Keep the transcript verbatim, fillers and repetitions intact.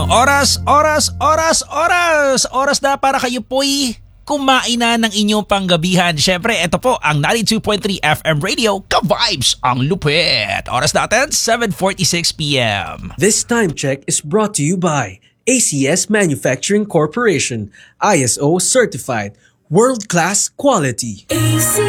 Oras, oras, oras, oras! Oras na para kayo po'y kumain na ng inyong panggabihan. Siyempre, ito po ang ninety-two point three F M Radio, Ka-Vibes ang lupit. Oras natin, seven forty-six p m This time check is brought to you by A C S Manufacturing Corporation, I S O certified, world-class quality. A C